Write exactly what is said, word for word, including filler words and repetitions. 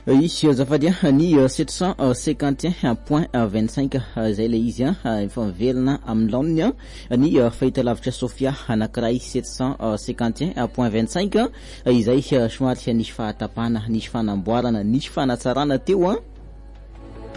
ici azafady ni sept cent cinquante et un point vingt-cinq zay le izy efa mivelona amin'ny laoniny ny fahitalavitra Sofia anankiray sept cent cinquante et un point vingt-cinq izay somary nisy fahatapana nisy fanamboarana nisy fanatsarana teo